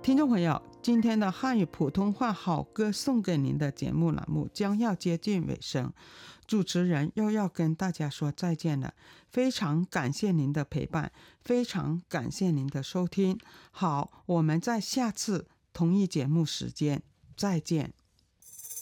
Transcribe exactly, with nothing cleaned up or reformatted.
听众朋友，今天的汉语普通话好歌送给您的节目栏目将要接近尾声，主持人又要跟大家说再见了。非常感谢您的陪伴，非常感谢您的收听。好，我们在下次同一节目时间再见。